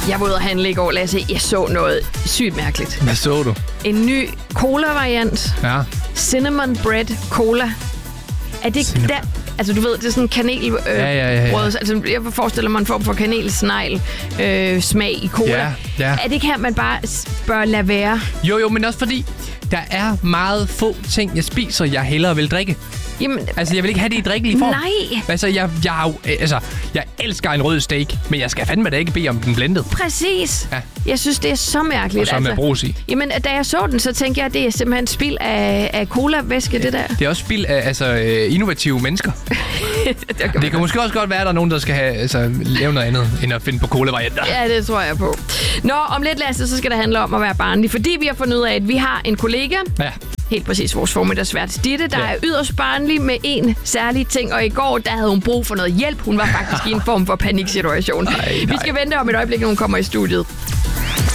Jeg var ude at handle i går, Lasse. Jeg så noget sygt mærkeligt. Hvad så du? En ny cola-variant. Ja. Cinnamon bread cola. Er det ikke der? Altså, du ved, det er sådan en kanelbrød. Altså, jeg forestiller mig en form for kanelsnegl smag i cola. Ja. Er det ikke her, man bare bør lade være? Jo, men også fordi, der er meget få ting, jeg spiser, jeg hellere vil drikke. Jamen, altså, jeg vil ikke have det i drikkelig form. Nej. Altså, jeg elsker en rød steak, men jeg skal fandme da ikke bede om den blendet. Præcis. Ja. Jeg synes, det er så mærkeligt. Og så med brus i. Jamen, da jeg så den, så tænkte jeg, at det er simpelthen spild af cola-væske, det der. Det er også spild af innovative mennesker. Det kan måske også godt være, at der er nogen, der skal lave noget andet, end at finde på cola-varianter. Ja, det tror jeg på. Nå, om lidt, Lasse, så skal det handle om at være barnlig, fordi vi har fundet ud af, at vi har en kollega, helt præcis vores formiddagsvært Ditte, der er yderst barnlig med en særlig ting, og i går, der havde hun brug for noget hjælp. Hun var faktisk i en form for paniksituation. Vi skal vente om et øjeblik, når hun kommer i studiet.